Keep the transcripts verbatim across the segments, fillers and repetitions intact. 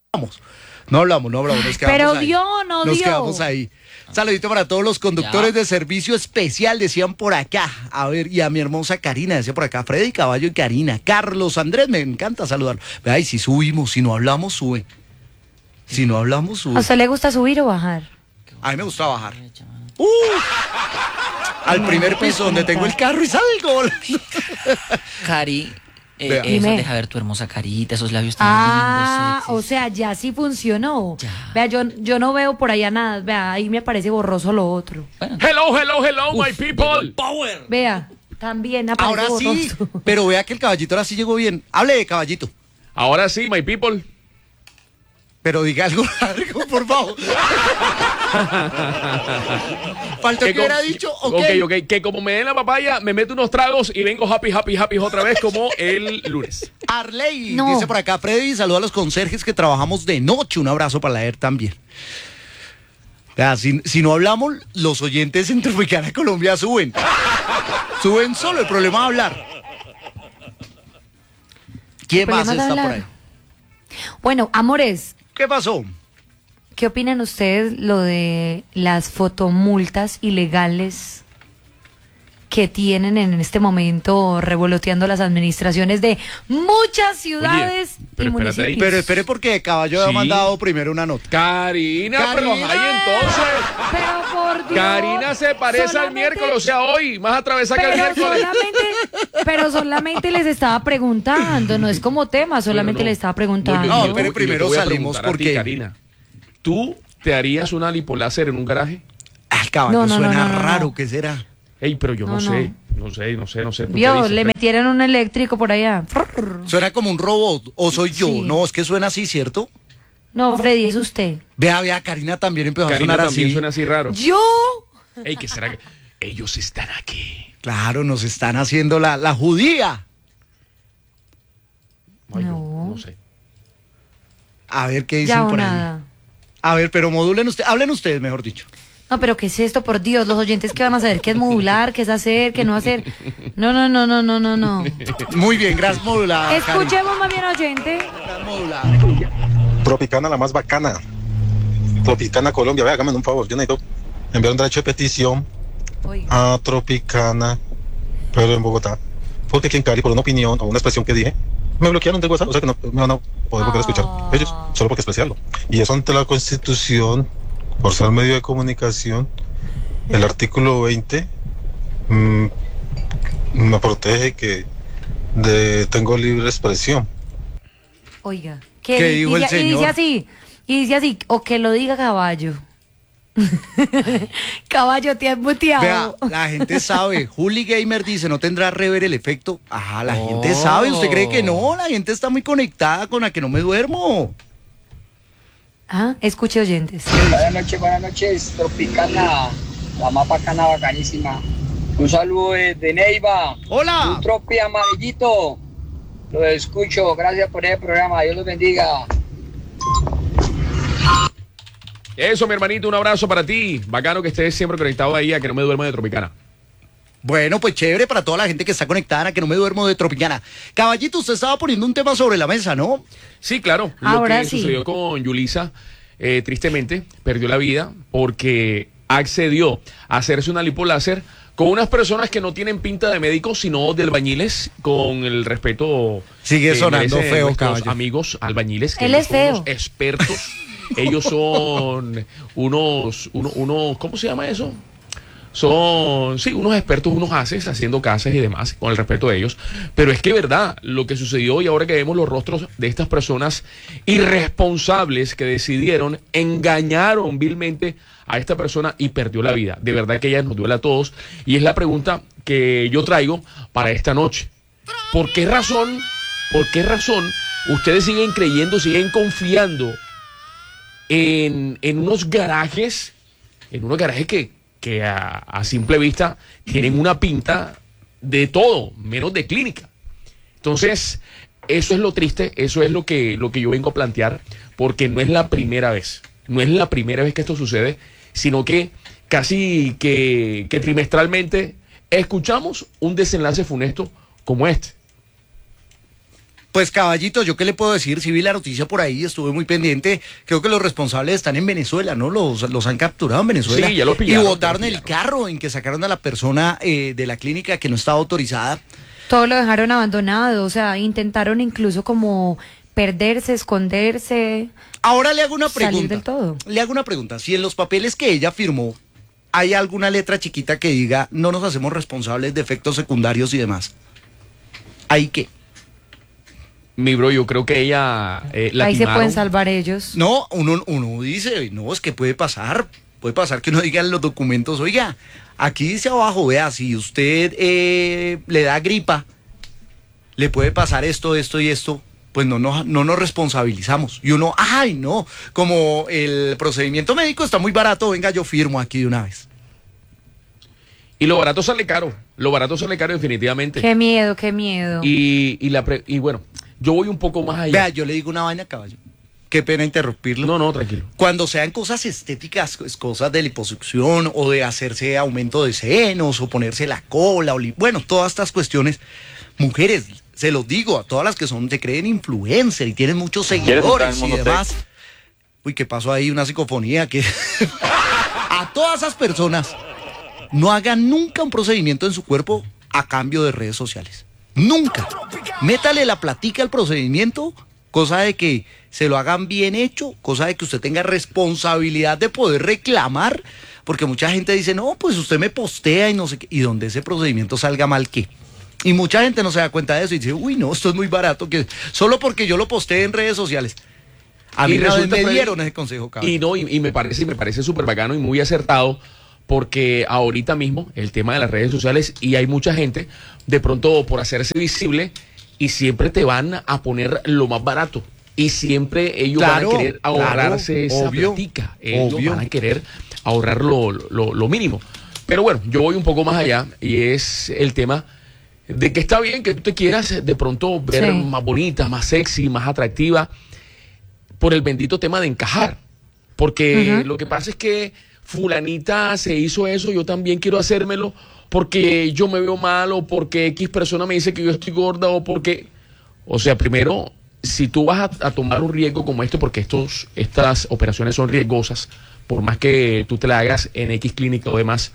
No hablamos, no hablamos, nos quedamos Pero ahí. dio, no Nos dio. quedamos ahí. Saludito para todos los conductores Ya. de servicio especial, decían por acá. A ver, y a mi hermosa Karina, decía por acá, Freddy Caballo y Karina. Carlos Andrés, me encanta saludarlo. Ay, si subimos, si no hablamos, sube. Si no hablamos, ¿A sube. usted le gusta subir o bajar? A mí me gusta bajar. Uh, al primer piso donde tengo el carro y salgo. Cari, eh, Vea. eso, Dime. deja ver tu hermosa carita, esos labios tan Ah, lindos, o sea, ya sí funcionó. Ya. Vea, yo, yo no veo por allá nada. Vea, ahí me aparece borroso lo otro. Bueno, Hello, hello, hello, my people. power. Vea, también aparece Ahora sí, borroso. pero vea que el caballito ahora sí llegó bien. Hable de caballito, Ahora sí, my people. pero diga algo largo, por favor. Faltó que co- hubiera dicho, ok. ok, ok, que como me den la papaya, me meto unos tragos y vengo happy, happy, happy otra vez como el lunes. Arley, No. dice por acá Freddy, saluda a los conserjes que trabajamos de noche. Un abrazo para la E R también. Vea, si, si no hablamos, los oyentes en Tropicana Colombia suben. Suben solo, el problema es hablar. ¿Quién El más problema es está por hablar. ahí? Bueno, amores, ¿Qué pasó? ¿qué opinan ustedes lo de las fotomultas ilegales que tienen en este momento revoloteando las administraciones de muchas ciudades pero y espérate ahí. municipios? Pero espere porque Caballo Sí. ha mandado primero una nota. Karina, pero Karina. ahí entonces. Pero por Dios, Karina se parece al solamente- miércoles, o sea, hoy, más atravesada que el Pero miércoles. solamente, pero solamente les estaba preguntando, no es como tema, solamente Bueno, no. les estaba preguntando. No, yo- pero yo te primero voy a salimos preguntar a ti, porque- Karina, ¿tú te harías una lipoláser en un garaje? Al Caballo No, no, no, suena no, no, raro, no. ¿qué será? Ey, pero yo no, No, sé, no sé, no sé, no sé. ¿tú qué Vio, dices, le Fred? metieron un eléctrico por allá. Suena como un robot, o soy yo. Sí. No, es que suena así, ¿cierto? No, Freddy, es usted. Vea, vea, Karina también empezó Karina a sonar también así. suena así raro. Yo. Ey, ¿qué será que ellos están aquí? Claro, nos están haciendo la, la judía. Ay, yo No. no sé. A ver qué dicen Ya o por ahí. nada. A ver, pero modulen ustedes, hablen ustedes, mejor dicho. No, pero ¿qué es esto? Por Dios, los oyentes que van a saber qué es modular, qué es hacer, qué no hacer. No, no, no, no, no, no, no. Muy bien, gracias modulada. Karina. Escuchemos más bien, oyente. Gracias modulada. Tropicana la más bacana. Tropicana Colombia, vea, hágame un favor, yo necesito enviar un derecho de petición Oiga. a Tropicana, pero en Bogotá. Porque aquí en Cali, por una opinión o una expresión que dije, me bloquearon de WhatsApp, o sea que no me van a poder volver a escuchar ellos, solo porque expresarlo. Y eso ante la Constitución, por ser medio de comunicación, el artículo veinte mm, me protege que de, tengo libre expresión. Oiga. ¿Qué dijo el dice- Y señor? dice así, y dice así, o que lo diga Caballo. Caballo, te has Vea, muteado. la gente sabe. Juli Gamer dice, ¿no tendrá rever el efecto? Ajá, la Oh. gente sabe. ¿Usted cree que no? La gente está muy conectada con la que no me duermo. Ah, escuche, oyentes. Buenas noches, buenas noches, Tropicana, la más bacana, bacanísima. Un saludo desde Neiva, Hola. un tropi amarillito. Lo escucho, gracias por el programa, Dios los bendiga. Eso, mi hermanito, un abrazo para ti. Bacano que estés siempre conectado ahí a que no me duerma de Tropicana. Bueno, pues chévere para toda la gente que está conectada, que no me duermo de Tropicana. Caballito, usted estaba poniendo un tema sobre la mesa, ¿no? Sí, claro. Lo Ahora que sí. sucedió con Yulisa, eh, tristemente, perdió la vida porque accedió a hacerse una lipoláser con unas personas que no tienen pinta de médicos, sino de albañiles, con el respeto. Sigue que sonando merecen feo, nuestros caballo. amigos albañiles, que Él ellos es son feo. unos expertos. Ellos son unos, unos, unos, ¿cómo se llama eso? Son, sí, unos expertos, unos haces, haciendo casas y demás, con el respeto de ellos. Pero es que, verdad, lo que sucedió y ahora que vemos los rostros de estas personas irresponsables que decidieron, engañaron vilmente a esta persona y perdió la vida. De verdad que ella nos duele a todos. Y es la pregunta que yo traigo para esta noche. ¿Por qué razón, por qué razón ustedes siguen creyendo, siguen confiando en, en unos garajes, en unos garajes que, que a, a simple vista tienen una pinta de todo, menos de clínica? Entonces, eso es lo triste, eso es lo que, lo que yo vengo a plantear, porque no es la primera vez, no es la primera vez que esto sucede, sino que casi que, que trimestralmente escuchamos un desenlace funesto como este. Pues caballito, ¿yo qué le puedo decir? Sí vi la noticia por ahí, estuve muy pendiente. Creo que los responsables están en Venezuela, ¿no? Los, los han capturado en Venezuela. Sí, ya lo pillaron, y botaron ya lo el pillaron. carro en que sacaron a la persona eh, de la clínica que no estaba autorizada. Todo lo dejaron abandonado, o sea, intentaron incluso como perderse, esconderse. Ahora le hago una Salir pregunta. del todo. Le hago una pregunta. Si en los papeles que ella firmó hay alguna letra chiquita que diga no nos hacemos responsables de efectos secundarios y demás, ¿ahí qué? Mi bro, yo creo que ella eh, la Ahí se timaron. pueden salvar ellos. No, uno, uno dice, no, es que puede pasar. Puede pasar que uno diga en los documentos, oiga, aquí dice abajo, vea, si usted eh, le da gripa, le puede pasar esto, esto y esto, pues no, no, no nos responsabilizamos. Y uno, ay, no, como el procedimiento médico está muy barato, venga, yo firmo aquí de una vez. Y lo barato sale caro. Lo barato sale caro definitivamente. Qué miedo, qué miedo. Y, y, la pre- y bueno, yo voy un poco más allá. Vea, yo le digo una vaina, caballo. Qué pena interrumpirlo. No, no, tranquilo. Cuando sean cosas estéticas, es cosas de liposucción o de hacerse aumento de senos o ponerse la cola, o li- bueno, todas estas cuestiones, mujeres, se los digo a todas las que son, se creen influencer y tienen muchos entrar seguidores en y Monotec? demás. Uy, ¿qué pasó ahí? Una psicofonía que... A todas esas personas, no hagan nunca un procedimiento en su cuerpo a cambio de redes sociales. Nunca. Métale la platica al procedimiento, cosa de que se lo hagan bien hecho, cosa de que usted tenga responsabilidad de poder reclamar, porque mucha gente dice, no, pues usted me postea y no sé qué, y donde ese procedimiento salga mal, ¿qué? Y mucha gente no se da cuenta de eso y dice, uy, no, esto es muy barato, que solo porque yo lo posteé en redes sociales. A mí Y una vez resulta, me Freddy, dieron ese consejo, cabrón. Y no, y, y me parece, me parece súper bacano y muy acertado, porque ahorita mismo el tema de las redes sociales, y hay mucha gente, de pronto por hacerse visible, y siempre te van a poner lo más barato. Y siempre ellos Claro, van a querer ahorrarse claro, esa obvio, platica. Ellos obvio. van a querer ahorrar lo, lo, lo mínimo. Pero bueno, yo voy un poco más allá, y es el tema de que está bien que tú te quieras de pronto ver Sí. más bonita, más sexy, más atractiva, por el bendito tema de encajar. Porque Ujú. lo que pasa es que fulanita se hizo eso, yo también quiero hacérmelo, porque yo me veo mal, o porque X persona me dice que yo estoy gorda, o porque... O sea, primero, si tú vas a, a tomar un riesgo como este, porque estos, estas operaciones son riesgosas, por más que tú te la hagas en X clínica o demás,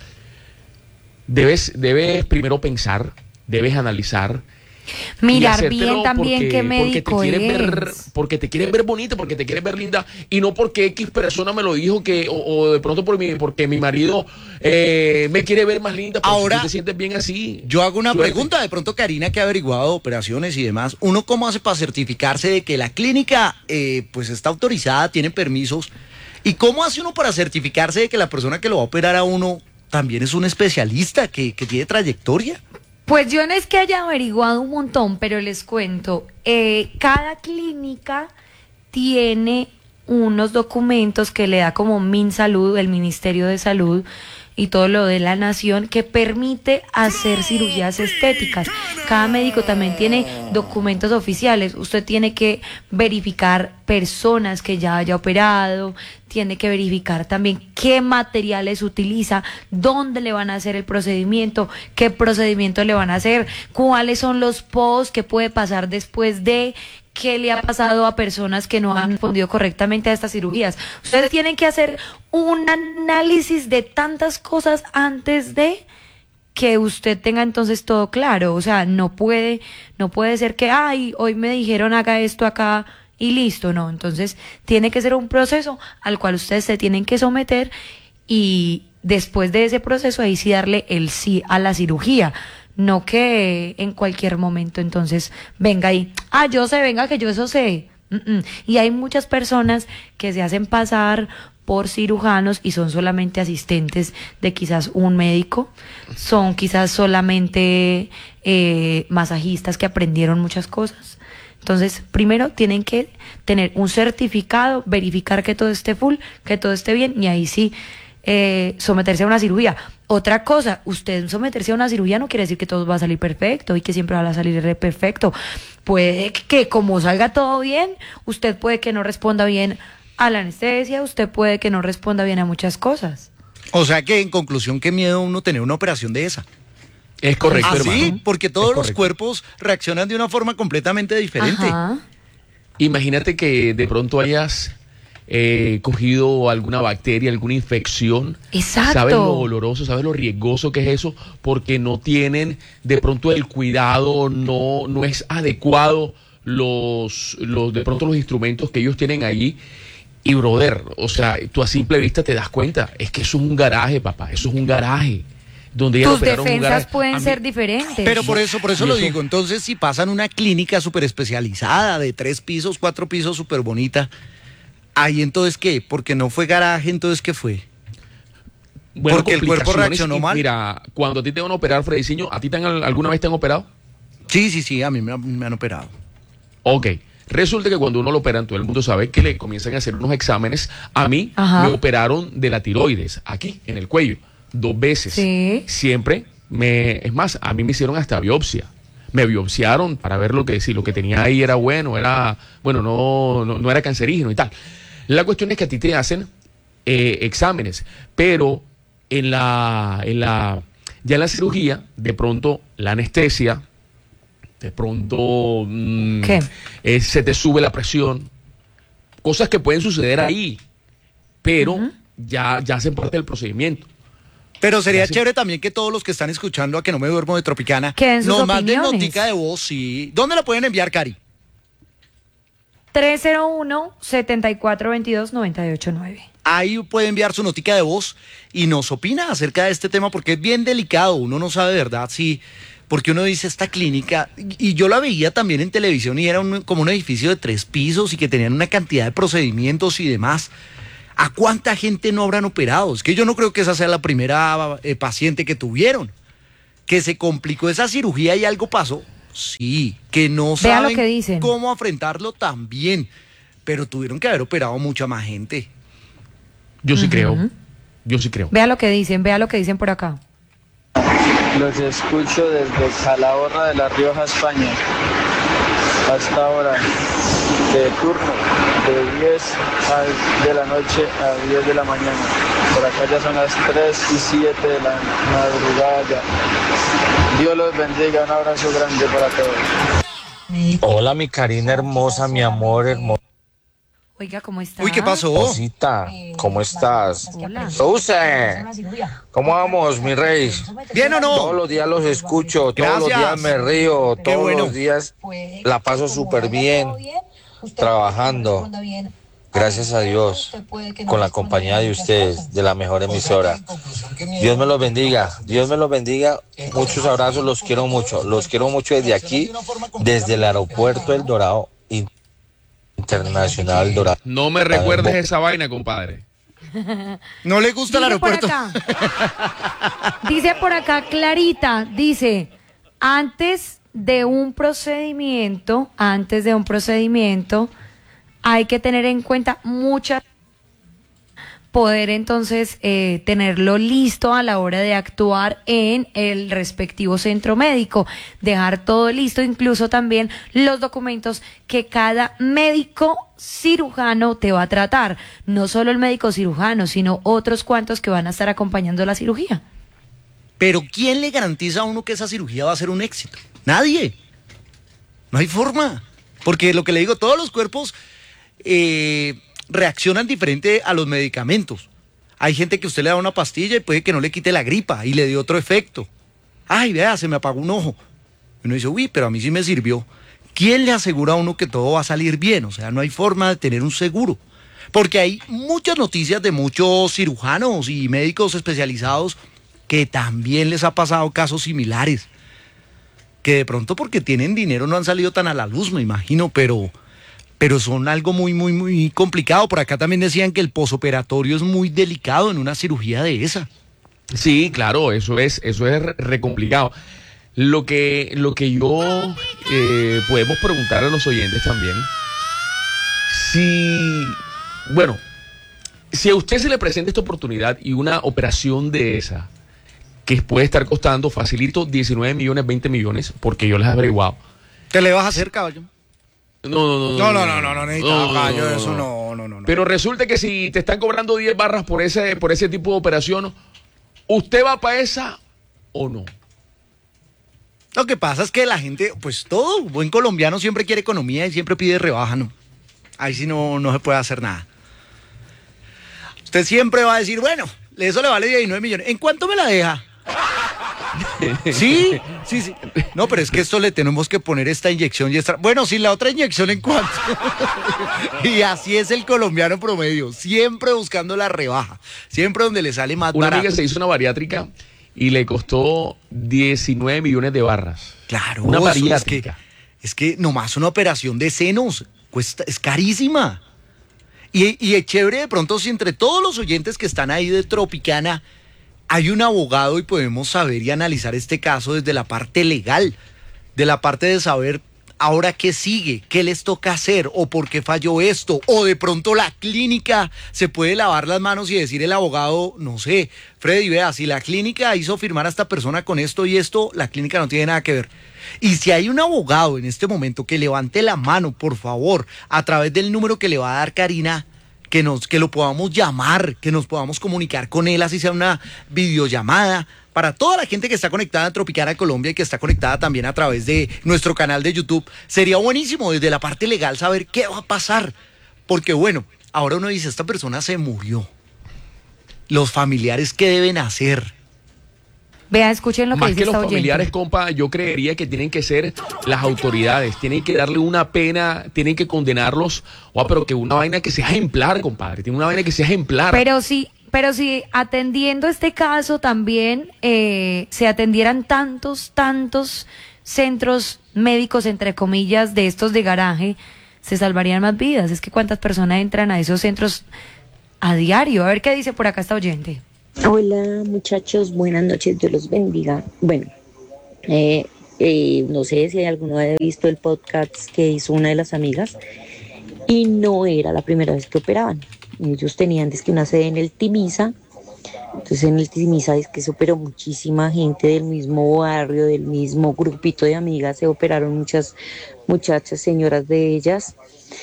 debes, debes primero pensar, debes analizar. y Mirar hacértelo bien también porque- qué médico porque te quieren ver, es. porque te quieren ver bonita, porque te quieren ver linda, y no porque X persona me lo dijo, que o, o de pronto por mi, porque mi marido eh, me quiere ver más linda. Pues Ahora, si tú te sientes bien así. Yo hago una suerte. pregunta, de pronto Karina, que ha averiguado operaciones y demás, ¿uno cómo hace para certificarse de que la clínica eh, pues está autorizada, tiene permisos? ¿Y cómo hace uno para certificarse de que la persona que lo va a operar a uno también es un especialista, que, que tiene trayectoria? Pues yo no es que haya averiguado un montón, pero les cuento, eh, cada clínica tiene unos documentos que le da como MinSalud, el Ministerio de Salud y todo lo de la nación, que permite hacer cirugías estéticas. Cada médico también tiene documentos oficiales. Usted tiene que verificar personas que ya haya operado, tiene que verificar también qué materiales utiliza, dónde le van a hacer el procedimiento, qué procedimiento le van a hacer, cuáles son los post, qué puede pasar después de, qué le ha pasado a personas que no han respondido correctamente a estas cirugías. Ustedes tienen que hacer un análisis de tantas cosas antes de que usted tenga entonces todo claro. O sea, no puede, no puede ser que, ay, hoy me dijeron haga esto acá y listo, no. Entonces, tiene que ser un proceso al cual ustedes se tienen que someter, y después de ese proceso ahí sí darle el sí a la cirugía. No que en cualquier momento entonces venga ahí, ah, yo sé, venga que yo eso sé. Mm-mm. Y hay muchas personas que se hacen pasar por cirujanos y son solamente asistentes de quizás un médico, son quizás solamente eh, masajistas que aprendieron muchas cosas. Entonces, primero tienen que tener un certificado, verificar que todo esté full, que todo esté bien, y ahí sí eh, someterse a una cirugía. Otra cosa, usted someterse a una cirugía no quiere decir que todo va a salir perfecto y que siempre va a salir re perfecto. Puede que como salga todo bien, usted puede que no responda bien a la anestesia, usted puede que no responda bien a muchas cosas. O sea que en conclusión, qué miedo uno tener una operación de esa. Es correcto, ¿Ah, hermano. sí? Porque todos Es los correcto. cuerpos reaccionan de una forma completamente diferente. Ajá. Imagínate que de pronto hayas eh, cogido alguna bacteria, alguna infección. Exacto. Sabes lo doloroso, sabes lo riesgoso que es eso, porque no tienen de pronto el cuidado, no, no es adecuado los, los de pronto los instrumentos que ellos tienen allí. Y brother, o sea, tú a simple vista te das cuenta, es que eso es un garaje, papá, eso es un garaje. Donde ya Tus operaron un defensas garaje. pueden A mí- ser diferentes. Pero por eso, por eso Y lo eso- digo. Entonces, si pasan una clínica súper especializada de tres pisos, cuatro pisos, súper bonita, ahí entonces, ¿qué? Porque no fue garaje, entonces, ¿qué fue? Bueno, Porque el cuerpo complicaciones, reaccionó y mal. Mira, cuando a ti te van a operar, Frediciño, ¿a ti te han- alguna vez te han operado? Sí, sí, sí, a mí me, han- me han operado. Ok. Resulta que cuando uno lo operan, todo el mundo sabe que le comienzan a hacer unos exámenes. A mí Ajá. me operaron de la tiroides, aquí, en el cuello, dos veces. Sí. Siempre me... Es más, a mí me hicieron hasta biopsia. Me biopsiaron para ver lo que, si lo que tenía ahí era bueno, era... Bueno, no, no, no era cancerígeno y tal. La cuestión es que a ti te hacen eh, exámenes, pero en la, en la... Ya en la cirugía, de pronto, la anestesia... De pronto mm, ¿Qué? eh, se te sube la presión. Cosas que pueden suceder ahí, pero ya, ya hacen parte del procedimiento. Pero sería Gracias. chévere también que todos los que están escuchando a Que No Me Duermo de Tropicana Que den sus nos manden opiniones. notica de voz, sí. ¿Dónde la pueden enviar, Cari? tres cero uno, siete cuatro dos dos, nueve ocho nueve. Ahí puede enviar su notica de voz y nos opina acerca de este tema porque es bien delicado. Uno no sabe de verdad si... Porque uno dice esta clínica, y yo la veía también en televisión y era un- como un edificio de tres pisos y que tenían una cantidad de procedimientos y demás. ¿A cuánta gente no habrán operado? Es que yo no creo que esa sea la primera eh, paciente que tuvieron. Que se complicó esa cirugía y algo pasó. Sí, que no Vea lo saben que dicen. cómo afrontarlo también. Pero tuvieron que haber operado mucha más gente. Yo sí creo. Yo sí creo. Vea lo que dicen, vea lo que dicen por acá. Los escucho desde Calahorra de La Rioja, España. Hasta ahora, de turno, de diez a- de la noche a diez de la mañana. Por acá ya son las tres y siete de la madrugada ya. Dios los bendiga, un abrazo grande para todos. Hola, mi Karina hermosa, mi amor hermosa. Oiga, ¿cómo está? Uy, ¿qué pasó? Cosita, ¿cómo estás? Hola. Dulce, ¿cómo vamos, mi rey? ¿Bien o no? Todos los días los escucho, todos los Gracias. días me río, Qué todos bueno. los días la paso súper bien, trabajando. Gracias a Dios, con la compañía de ustedes, de la mejor emisora. Dios me los bendiga, Dios me los bendiga. Muchos abrazos, los quiero mucho. Los quiero mucho desde aquí, desde el aeropuerto El Dorado Internacional Dorado. No me recuerdes esa vaina, compadre. ¿No le gusta el Dice por aeropuerto? acá. Dice por acá Clarita, dice, antes de un procedimiento, antes de un procedimiento, hay que tener en cuenta muchas, poder entonces eh, tenerlo listo a la hora de actuar en el respectivo centro médico, dejar todo listo, incluso también los documentos que cada médico cirujano te va a tratar, no solo el médico cirujano, sino otros cuantos que van a estar acompañando la cirugía. Pero ¿quién le garantiza a uno que esa cirugía va a ser un éxito? Nadie. No hay forma. Porque lo que le digo, todos los cuerpos eh, reaccionan diferente a los medicamentos. Hay gente que usted le da una pastilla y puede que no le quite la gripa y le dio otro efecto. Ay, vea, se me apagó un ojo. Y uno dice, uy, pero a mí sí me sirvió. ¿Quién le asegura a uno que todo va a salir bien? O sea, no hay forma de tener un seguro. Porque hay muchas noticias de muchos cirujanos y médicos especializados que también les ha pasado casos similares. Que de pronto porque tienen dinero no han salido tan a la luz, me imagino, pero, pero son algo muy, muy, muy complicado. Por acá también decían que el posoperatorio es muy delicado en una cirugía de esa. Sí, claro, eso es, eso es re, re complicado. Lo que, lo que yo eh, podemos preguntar a los oyentes también, si, bueno, si a usted se le presenta esta oportunidad y una operación de esa, que puede estar costando facilito diecinueve millones, veinte millones, porque yo les he averiguado. ¿Qué le vas a hacer, caballo? No, no, no. No, no, no, no, no, necesitaba, no, no, caballo, no, eso no. no, no, no, no. Pero resulta que si te están cobrando diez barras por ese, por ese tipo de operación, ¿usted va para esa o no? Lo que pasa es que la gente, pues todo buen colombiano siempre quiere economía y siempre pide rebaja, ¿no? Ahí sí no, no se puede hacer nada. Usted siempre va a decir, bueno, eso le vale diecinueve millones. ¿En cuánto me la deja? Sí, sí, sí. No, pero es que esto le tenemos que poner esta inyección y esta... Bueno, sí, la otra inyección en cuánto. Y así es el colombiano promedio, siempre buscando la rebaja, siempre donde le sale más Una barato. amiga se hizo una bariátrica y le costó diecinueve millones de barras. Claro, Una eso bariátrica. Es que, es que nomás una operación de senos cuesta, es carísima. Y, y es chévere de pronto si entre todos los oyentes que están ahí de Tropicana hay un abogado y podemos saber y analizar este caso desde la parte legal, de la parte de saber ahora qué sigue, qué les toca hacer o por qué falló esto, o de pronto la clínica se puede lavar las manos y decir el abogado, no sé, Freddy, vea, si la clínica hizo firmar a esta persona con esto y esto, la clínica no tiene nada que ver. Y si hay un abogado en este momento que levante la mano, por favor, a través del número que le va a dar Karina, que nos, que lo podamos llamar, que nos podamos comunicar con él, así sea una videollamada, para toda la gente que está conectada a Tropicana Colombia y que está conectada también a través de nuestro canal de YouTube, sería buenísimo desde la parte legal saber qué va a pasar, porque bueno, ahora uno dice, esta persona se murió, los familiares, ¿qué deben hacer? Vea, escuchen lo que Más dice que los esta oyente. familiares, compa, yo creería que tienen que ser las autoridades, tienen que darle una pena, tienen que condenarlos, oh, pero que una vaina que sea ejemplar, compadre, tiene una vaina que sea ejemplar. Pero sí, pero si atendiendo este caso también eh, se atendieran tantos, tantos centros médicos, entre comillas, de estos de garaje, se salvarían más vidas. Es que cuántas personas entran a esos centros a diario. A ver qué dice por acá esta oyente. Hola muchachos, buenas noches, Dios los bendiga. Bueno, eh, eh, no sé si alguno ha visto el podcast que hizo una de las amigas y no era la primera vez que operaban. Ellos tenían dizque una sede en el Timisa, entonces en el Timisa es que se operó muchísima gente del mismo barrio, del mismo grupito de amigas, se operaron muchas muchachas, señoras de ellas,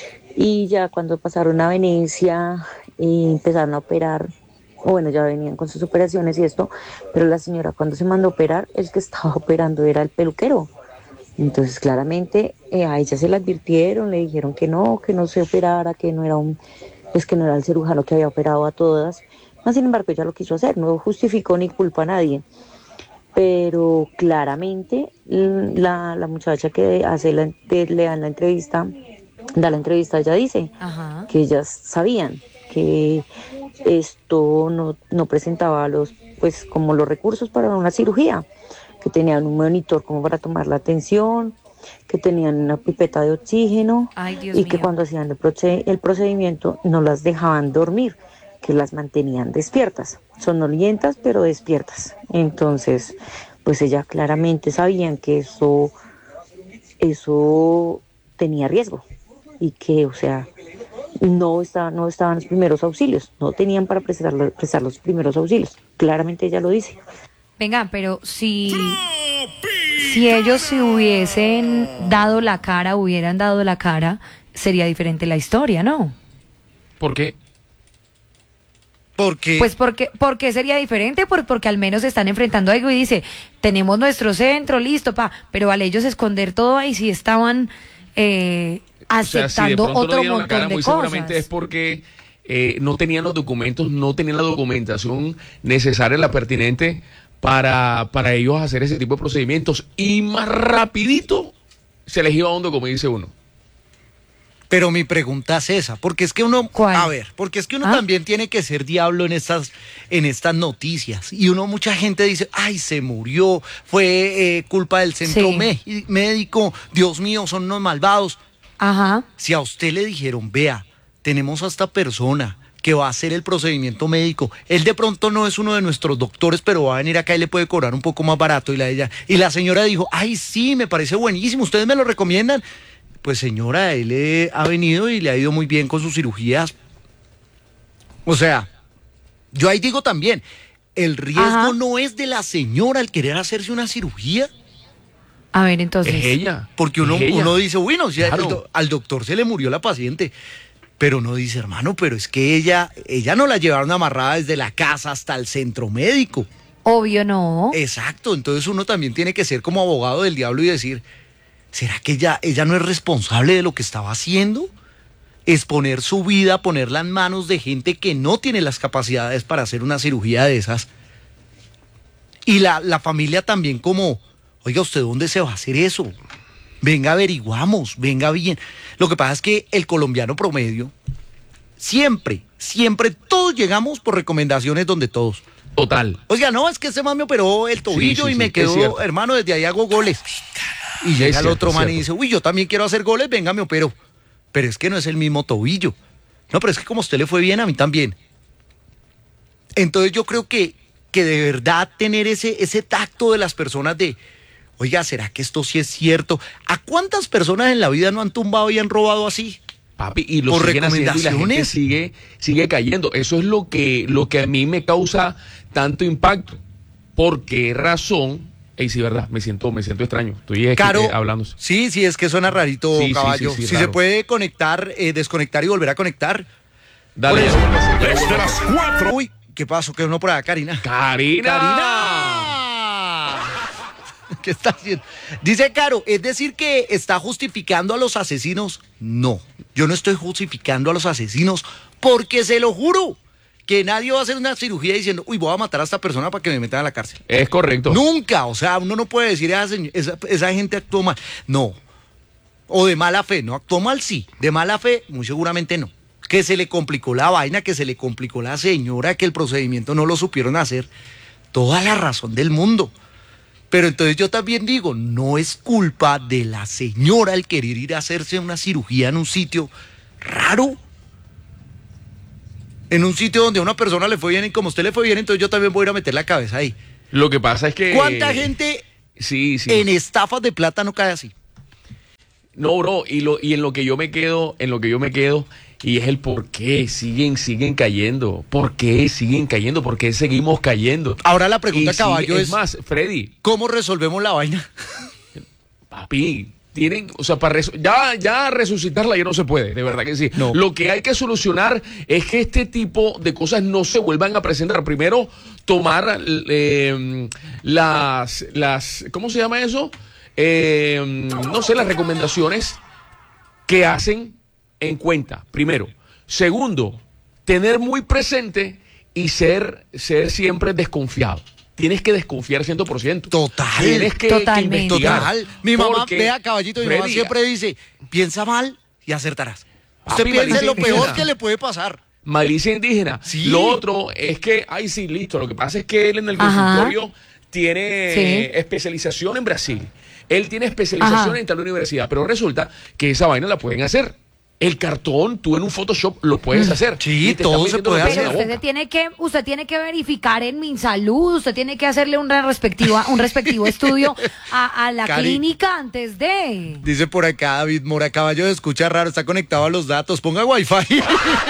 y ya cuando pasaron a Venecia eh, empezaron a operar. O bueno, ya venían con sus operaciones y esto, pero la señora cuando se mandó a operar, el que estaba operando era el peluquero. Entonces claramente eh, a ella se la advirtieron, le dijeron que no, que no se operara, que no era un, pues que no era el cirujano que había operado a todas. Mas, sin embargo, ella lo quiso hacer, no justificó ni culpa a nadie. Pero claramente la, la muchacha que hace la, le dan la entrevista, da la entrevista, ella dice Ajá. que ellas sabían que esto no, no presentaba los, pues como los recursos para una cirugía, que tenían un monitor como para tomar la tensión, que tenían una pipeta de oxígeno. Ay, Dios y que mío. cuando hacían el, proce- el procedimiento no las dejaban dormir, que las mantenían despiertas, sonolientas pero despiertas. Entonces, pues ella claramente sabían que eso, eso tenía riesgo y que, o sea, no estaban, no estaban los primeros auxilios, no tenían para prestar, prestar los primeros auxilios. Claramente ella lo dice. Venga, pero si, si ellos se hubiesen dado la cara, hubieran dado la cara, sería diferente la historia, ¿no? ¿Por qué? Porque Pues porque, porque sería diferente, Por- porque al menos se están enfrentando a algo y dice, tenemos nuestro centro, listo, pa, pero al ellos esconder todo ahí sí estaban eh, O sea, si de aceptando pronto no otro dieron la montón cara, de muy cosas. seguramente es porque eh, no tenían los documentos, no tenían la documentación necesaria, la pertinente para, para ellos hacer ese tipo de procedimientos. Y más rapidito se les iba a hondo, como dice uno. Pero mi pregunta es esa, porque es que uno, ¿Cuál? a ver, porque es que uno ¿Ah? también tiene que ser diablo en estas, en estas noticias. Y uno, mucha gente dice, ay, se murió, fue eh, culpa del centro Sí. me- médico, Dios mío, son unos malvados. Ajá. Si a usted le dijeron, vea, tenemos a esta persona que va a hacer el procedimiento médico, él de pronto no es uno de nuestros doctores, pero va a venir acá y le puede cobrar un poco más barato. Y la, ella, y la señora dijo, ay, sí, me parece buenísimo, ¿ustedes me lo recomiendan? Pues señora, él eh, ha venido y le ha ido muy bien con sus cirugías. O sea, yo ahí digo también, el riesgo Ajá. no es de la señora el querer hacerse una cirugía, A ver, entonces. Es ella. porque uno, es ella. uno dice, bueno, si al, Claro. do- al doctor se le murió la paciente, pero uno dice, hermano, pero es que ella, ella no la llevaron amarrada desde la casa hasta el centro médico. Obvio no. Exacto, entonces uno también tiene que ser como abogado del diablo y decir, ¿será que ella, ella no es responsable de lo que estaba haciendo? Exponer su vida, ponerla en manos de gente que no tiene las capacidades para hacer una cirugía de esas. Y la, la familia también como, oiga, ¿usted dónde se va a hacer eso? Venga, averiguamos, venga bien. Lo que pasa es que el colombiano promedio, siempre, siempre, todos llegamos por recomendaciones donde todos. Total. Oiga, no, es que ese man me operó el tobillo Sí, sí, y me sí, quedó, hermano, desde ahí hago goles. Y llega el cierto, otro es man y cierto. dice, uy, yo también quiero hacer goles, venga, me opero. Pero es que no es el mismo tobillo. No, pero es que como a usted le fue bien, a mí también. Entonces yo creo que, que de verdad tener ese, ese tacto de las personas de, oiga, ¿será que esto sí es cierto? ¿A cuántas personas en la vida no han tumbado y han robado así? Papi, y lo Por siguen haciendo y la gente recomendaciones. sigue, sigue cayendo. Eso es lo que, lo que a mí me causa tanto impacto. ¿Por qué razón? Y sí, verdad, me siento, me siento extraño. Estoy eh, Caro, eh, hablando. sí, sí, es que suena rarito, Sí, sí, caballo. sí, sí, si raro. se puede conectar, eh, desconectar y volver a conectar. Dale. Por eso. Desde las cuatro. Uy, ¿qué pasó? ¿Qué uno por acá, Karina? Karina. ¡Karina! ¿Qué está haciendo? Dice Caro, ¿es decir que está justificando a los asesinos? No, yo no estoy justificando a los asesinos porque se lo juro que nadie va a hacer una cirugía diciendo, uy, voy a matar a esta persona para que me metan a la cárcel. Es correcto. Nunca, o sea, uno no puede decir, esa, señor- esa, esa gente actuó mal. No, o de mala fe, no, actuó mal sí, de mala fe muy seguramente no. Que se le complicó la vaina, que se le complicó la señora, que el procedimiento no lo supieron hacer. Toda la razón del mundo. Pero entonces yo también digo, no es culpa de la señora el querer ir a hacerse una cirugía en un sitio raro. En un sitio donde a una persona le fue bien y como a usted le fue bien, entonces yo también voy a ir a meter la cabeza ahí. Lo que pasa es que. ¿Cuánta gente Sí, sí. en estafas de plata no cae así? No, bro, y, lo, y en lo que yo me quedo, en lo que yo me quedo, y es el por qué siguen, siguen cayendo. ¿Por qué siguen cayendo? ¿Por qué seguimos cayendo? Ahora la pregunta, Y caballo, sigue- es, es más, Freddy, ¿cómo resolvemos la vaina? papi, tienen, o sea, para resu- ya, ya resucitarla ya no se puede, de verdad que sí. No. Lo que hay que solucionar es que este tipo de cosas no se vuelvan a presentar. Primero, tomar eh, las, las, ¿cómo se llama eso? Eh, no sé, las recomendaciones que hacen en cuenta, primero. Segundo, tener muy presente y ser, ser siempre desconfiado. Tienes que desconfiar cien por ciento. Total. Tienes que, que Totalmente. investigar. Total. Mi mamá, Porque, vea, caballito, mi mamá Freddy, siempre dice, piensa mal y acertarás. Papi, Usted piensa en lo malicia peor indígena. que le puede pasar. Malicia indígena. Sí. Lo otro es que, ay, sí, listo. Lo que pasa es que él en el Ajá. consultorio tiene Sí. eh, especialización en Brasil. Él tiene especialización Ajá. en tal universidad, pero resulta que esa vaina la pueden hacer. El cartón, tú en un Photoshop lo puedes hacer. Sí, Y te todo están se metiendo puede los dedos Pero en la usted se boca. tiene que, usted tiene que verificar en MinSalud, usted tiene que hacerle una respectiva, un respectivo estudio a, a la Cari. clínica antes de. Dice por acá David Mora, caballo se escucha raro, está conectado a los datos, ponga wifi.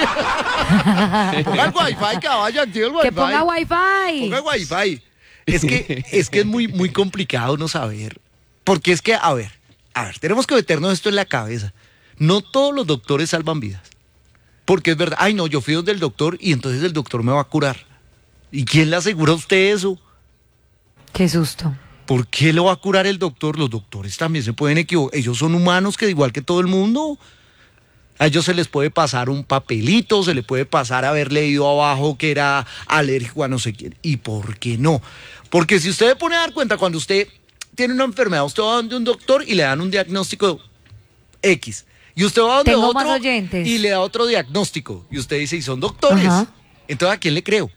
Ponga el wifi, caballo, activa el wifi. Que ponga wifi. Ponga wifi. Es que, es que es muy, muy complicado no saber. Porque es que, a ver, a ver, tenemos que meternos esto en la cabeza. No todos los doctores salvan vidas. Porque es verdad, ay no, yo fui donde el doctor y entonces el doctor me va a curar. ¿Y quién le asegura a usted eso? Qué susto. ¿Por qué lo va a curar el doctor? Los doctores también se pueden equivocar. Ellos son humanos que igual que todo el mundo. A ellos se les puede pasar un papelito, se les puede pasar haber leído abajo que era alérgico a no sé quién. ¿Y por qué no? Porque si usted se pone a dar cuenta, cuando usted tiene una enfermedad, usted va donde un doctor y le dan un diagnóstico X. Y usted va donde Tengo otro más oyentes. y le da otro diagnóstico. Y usted dice, y son doctores. Ajá. Entonces, ¿a quién le creo?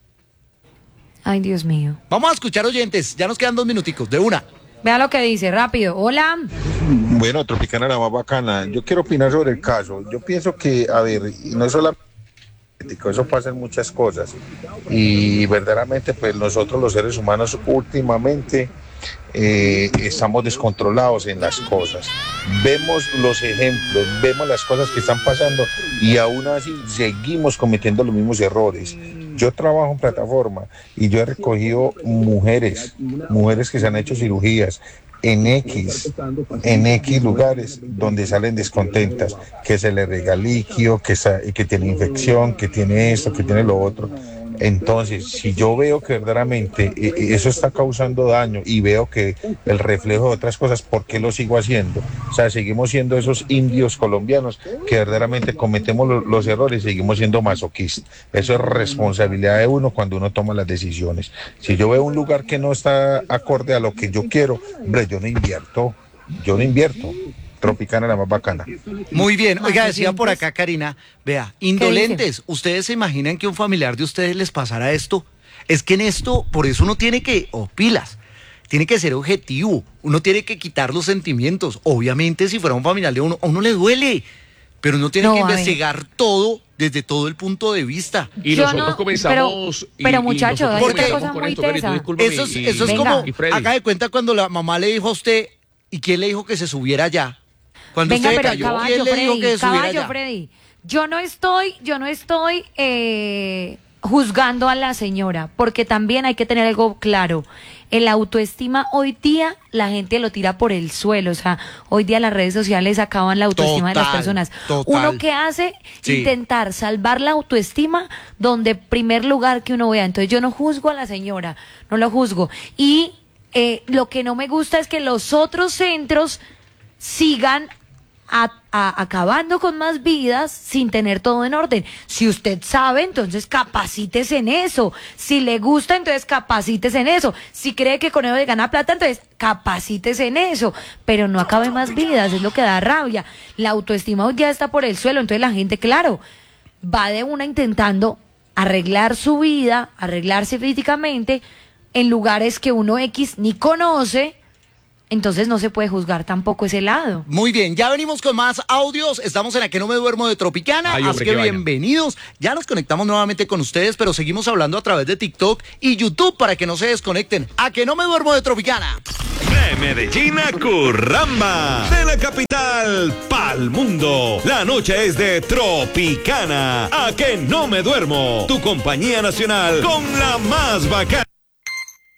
Ay, Dios mío. Vamos a escuchar oyentes. Ya nos quedan dos minuticos, de una. Vea lo que dice, rápido. Hola. Bueno, Tropicana la más bacana. Yo quiero opinar sobre el caso. Yo pienso que, a ver, y no es solamente eso pasa en muchas cosas. Y verdaderamente, pues nosotros los seres humanos últimamente eh, estamos descontrolados en las cosas. Vemos los ejemplos, vemos las cosas que están pasando y aún así seguimos cometiendo los mismos errores. Yo trabajo en plataforma y yo he recogido mujeres, mujeres que se han hecho cirugías en X, en X lugares donde salen descontentas, que se les rega líquido, que, sa- que tiene infección, que tiene esto, que tiene lo otro. Entonces, si yo veo que verdaderamente eh, eso está causando daño y veo que el reflejo de otras cosas, ¿por qué lo sigo haciendo? O sea, seguimos siendo esos indios colombianos que verdaderamente cometemos lo, los errores y seguimos siendo masoquistas. Eso es responsabilidad de uno cuando uno toma las decisiones. Si yo veo un lugar que no está acorde a lo que yo quiero, hombre, yo no invierto, yo no invierto. Tropicana la más bacana. Muy bien. Oiga, decía por acá Karina, vea, indolentes, ¿ustedes se imaginan que a un familiar de ustedes les pasara esto? Es que en esto, por eso uno tiene que, o oh, pilas, tiene que ser objetivo, uno tiene que quitar los sentimientos. Obviamente, si fuera un familiar de uno, a uno le duele, pero uno tiene no, que investigar ver. todo desde todo el punto de vista. Y Yo nosotros no, comenzamos... Pero, pero muchachos, hay otra cosa muy esto, tesa. Eso es, eso es como, haga de cuenta cuando la mamá le dijo a usted, ¿y quién le dijo que se subiera allá? Cuando Venga, usted pero cayó, caballo, ¿quién le Freddy, dijo que se subiera caballo, allá? Freddy. Yo no estoy, yo no estoy eh, juzgando a la señora, porque también hay que tener algo claro. El autoestima hoy día la gente lo tira por el suelo, o sea, hoy día las redes sociales acaban la autoestima Total, de las personas. total. Uno que hace Sí. intentar salvar la autoestima donde primer lugar que uno vea. Entonces yo no juzgo a la señora, no lo juzgo. Y eh, lo que no me gusta es que los otros centros sigan A, a, acabando con más vidas sin tener todo en orden. Si usted sabe, entonces capacítese en eso. Si le gusta, entonces capacítese en eso. Si cree que con eso le gana plata, entonces capacítese en eso. Pero no acabe más vidas, es lo que da rabia. La autoestima hoy ya está por el suelo, entonces la gente, claro, va de una intentando arreglar su vida, arreglarse físicamente en lugares que uno X ni conoce. Entonces no se puede juzgar tampoco ese lado. Muy bien, ya venimos con más audios. Estamos en A que no me duermo de Tropicana. Ay, Así hombre, que que bienvenidos. Ya nos conectamos nuevamente con ustedes, pero seguimos hablando a través de TikTok y YouTube para que no se desconecten. A que no me duermo de Tropicana. De Medellín a Curramba, de la capital pa'l mundo. La noche es de Tropicana. A que no me duermo. Tu compañía nacional con la más bacana.